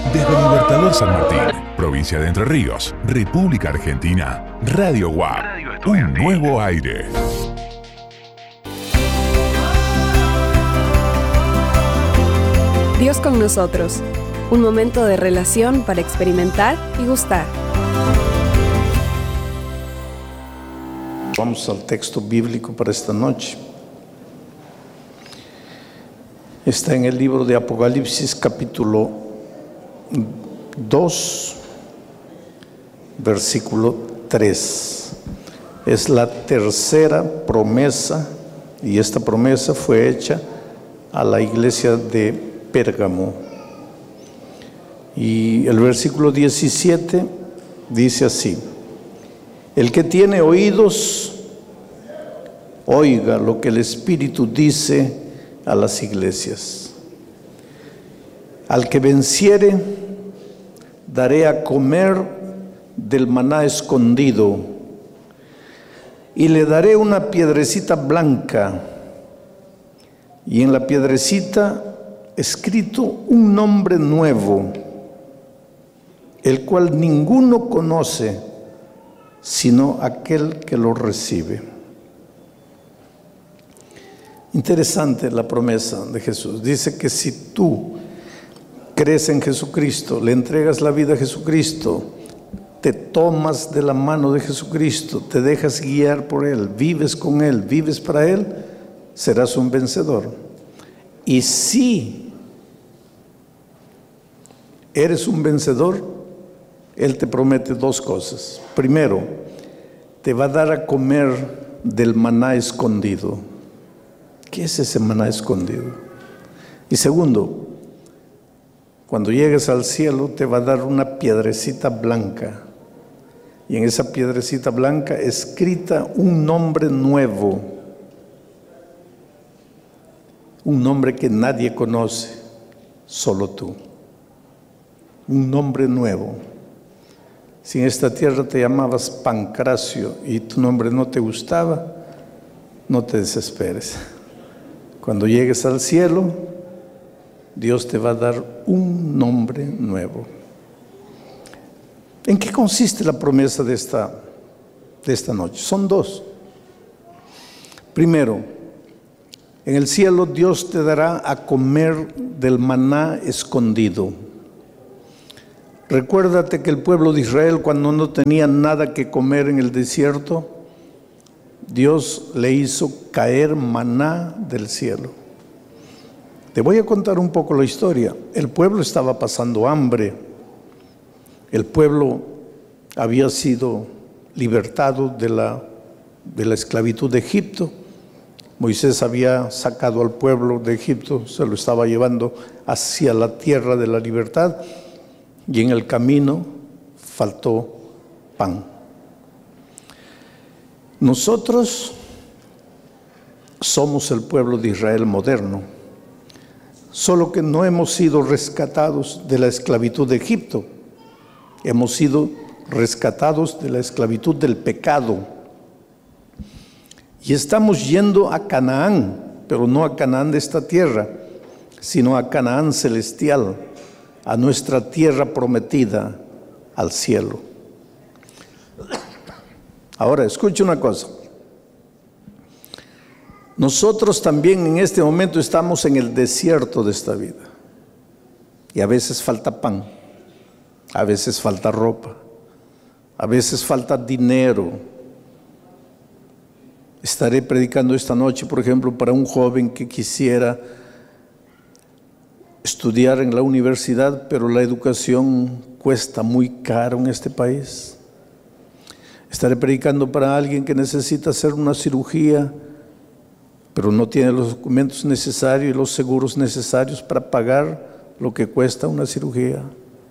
Desde Libertador San Martín, provincia de Entre Ríos, República Argentina, Radio UAP, un nuevo aire. Dios con nosotros, un momento de relación para experimentar y gustar. Vamos al texto bíblico para esta noche. Está en el libro de Apocalipsis, capítulo 2, versículo 3. Es la tercera promesa, y esta promesa fue hecha a la iglesia de Pérgamo. Y el versículo 17 dice así: el que tiene oídos, oiga lo que el Espíritu dice a las iglesias. Al que venciere, daré a comer del maná escondido, y le daré una piedrecita blanca, y en la piedrecita escrito un nombre nuevo, el cual ninguno conoce sino aquel que lo recibe. Interesante la promesa de Jesús. Dice que si tú crees en Jesucristo, le entregas la vida a Jesucristo, te tomas de la mano de Jesucristo, te dejas guiar por Él, vives con Él, vives para Él, serás un vencedor. Y si eres un vencedor, Él te promete dos cosas. Primero, te va a dar a comer del maná escondido. ¿Qué es ese maná escondido? Y segundo, cuando llegues al cielo te va a dar una piedrecita blanca, y en esa piedrecita blanca escrita un nombre nuevo, un nombre que nadie conoce, solo tú. Un nombre nuevo. Si en esta tierra te llamabas Pancracio y tu nombre no te gustaba, no te desesperes. Cuando llegues al cielo, Dios te va a dar un nombre nuevo. ¿En qué consiste la promesa de esta noche? Son dos. Primero, en el cielo Dios te dará a comer del maná escondido. Recuérdate que el pueblo de Israel, cuando no tenía nada que comer en el desierto, Dios le hizo caer maná del cielo. Te voy a contar un poco la historia. El pueblo estaba pasando hambre. El pueblo había sido libertado de la esclavitud de Egipto. Moisés había sacado al pueblo de Egipto, se lo estaba llevando hacia la tierra de la libertad. Y en el camino faltó pan. Nosotros somos el pueblo de Israel moderno, solo que no hemos sido rescatados de la esclavitud de Egipto. Hemos sido rescatados de la esclavitud del pecado. Y estamos yendo a Canaán, pero no a Canaán de esta tierra, sino a Canaán celestial, a nuestra tierra prometida, al cielo. Ahora, escuche una cosa. Nosotros también en este momento estamos en el desierto de esta vida. Y a veces falta pan, a veces falta ropa, a veces falta dinero. Estaré predicando esta noche, por ejemplo, para un joven que quisiera estudiar en la universidad, pero la educación cuesta muy caro en este país. Estaré predicando para alguien que necesita hacer una cirugía, pero no tiene los documentos necesarios y los seguros necesarios para pagar lo que cuesta una cirugía.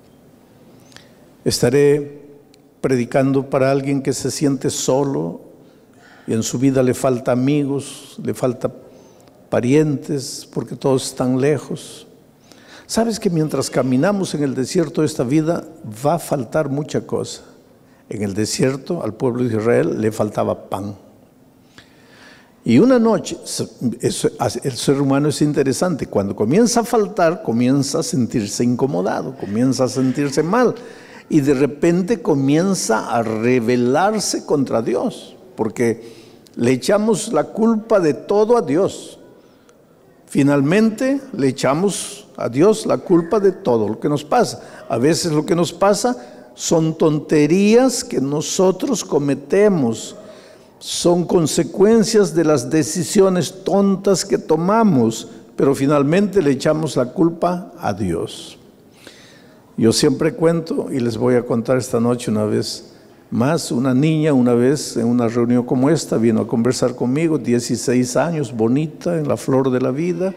Estaré predicando para alguien que se siente solo y en su vida le falta amigos, le falta parientes, porque todos están lejos. ¿Sabes que mientras caminamos en el desierto de esta vida va a faltar mucha cosa? En el desierto al pueblo de Israel le faltaba pan. Y una noche, el ser humano es interesante, cuando comienza a faltar, comienza a sentirse incomodado, comienza a sentirse mal, y de repente comienza a rebelarse contra Dios, porque le echamos la culpa de todo a Dios. Finalmente le echamos a Dios la culpa de todo lo que nos pasa. A veces lo que nos pasa son tonterías que nosotros cometemos, son consecuencias de las decisiones tontas que tomamos, pero finalmente le echamos la culpa a Dios. Yo siempre cuento, y les voy a contar esta noche una vez más, una niña una vez en una reunión como esta vino a conversar conmigo, 16 años, bonita, en la flor de la vida,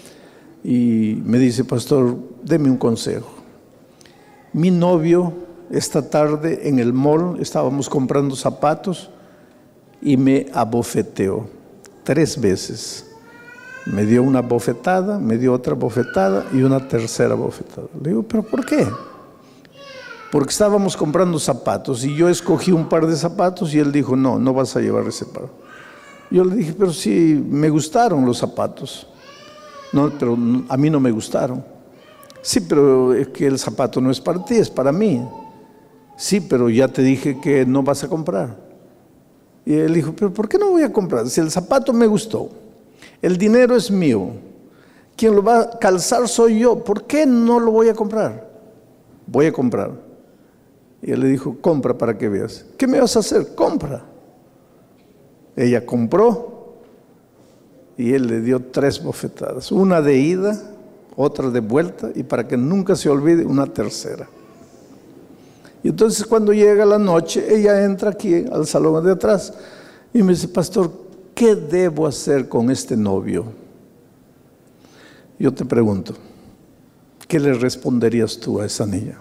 y me dice: pastor, deme un consejo. Mi novio esta tarde en el mall, estábamos comprando zapatos, y me abofeteó 3 veces. Me dio una bofetada, me dio otra bofetada y una tercera bofetada. Le digo: ¿pero por qué? Porque estábamos comprando zapatos y yo escogí un par de zapatos y él dijo: no vas a llevar ese par. Yo le dije: pero sí, me gustaron los zapatos. No, pero a mí no me gustaron. Sí, pero es que el zapato no es para ti, es para mí. Sí, pero ya te dije que no vas a comprar. Y él dijo: pero ¿por qué no voy a comprar? Si el zapato me gustó, el dinero es mío, quien lo va a calzar soy yo, ¿por qué no lo voy a comprar? Voy a comprar. Y él le dijo: compra para que veas. ¿Qué me vas a hacer? Compra. Ella compró y él le dio 3 bofetadas, una de ida, otra de vuelta, y para que nunca se olvide, una tercera. Y entonces cuando llega la noche, ella entra aquí al salón de atrás y me dice: pastor, ¿qué debo hacer con este novio? Yo te pregunto, ¿qué le responderías tú a esa niña?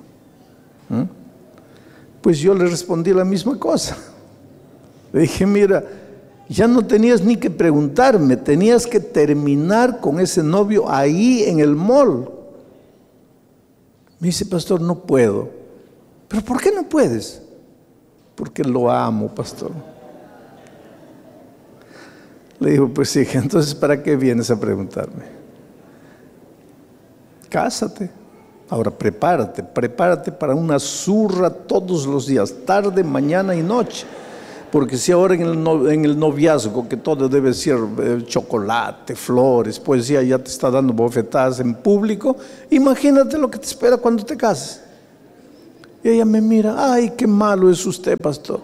Pues yo le respondí la misma cosa. Le dije: mira, ya no tenías ni que preguntarme, tenías que terminar con ese novio ahí en el mall. Me dice: pastor, no puedo. ¿Pero por qué no puedes? Porque lo amo, pastor. Le digo: pues hija, entonces ¿para qué vienes a preguntarme? Cásate. Ahora prepárate para una zurra todos los días, tarde, mañana y noche. Porque si ahora en el noviazgo, que todo debe ser chocolate, flores, poesía, ya te está dando bofetadas en público, imagínate lo que te espera cuando te cases. Y ella me mira: ay, qué malo es usted, pastor.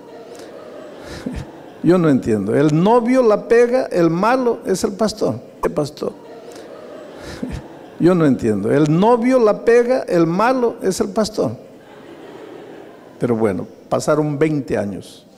Yo no entiendo. El novio la pega, el malo es el pastor. Yo no entiendo. El novio la pega, el malo es el pastor. Pero bueno, pasaron 20 años.